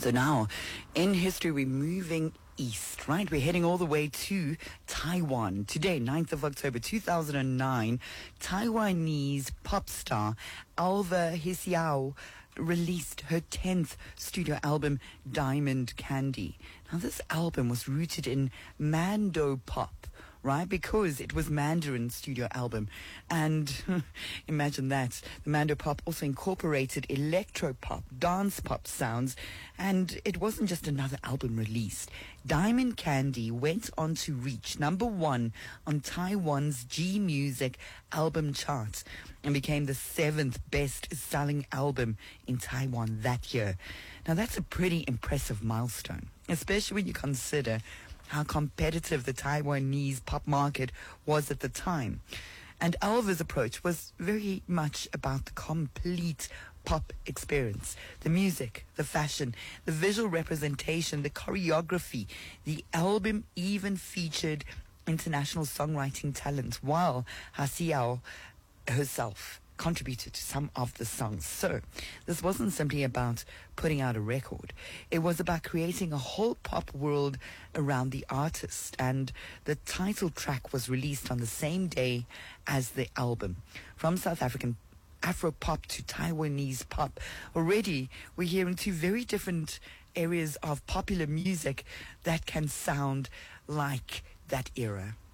So now, in history, we're moving east, right? We're heading all the way to Taiwan. Today, 9th of October 2009, Taiwanese pop star Alva Hsiao released her 10th studio album, Diamond Candy. Now, this album was rooted in Mando pop, right? Because it was Mandarin studio album. And imagine that. The Mando pop also incorporated electro pop, dance pop sounds. And it wasn't just another album released. Diamond Candy went on to reach #1 on Taiwan's G Music album chart and became the 7th best-selling album in Taiwan that year. Now, that's a pretty impressive milestone, especially when you consider how competitive the Taiwanese pop market was at the time. And Alva's approach was very much about the complete pop experience. The music, the fashion, the visual representation, the choreography. The album even featured international songwriting talent, while Hsiao herself contributed to some of the songs. So this wasn't simply about putting out a record. It was about creating a whole pop world around the artist, and the title track was released on the same day as the album. From South African Afro pop to Taiwanese pop, already we're hearing two very different areas of popular music that can sound like that era.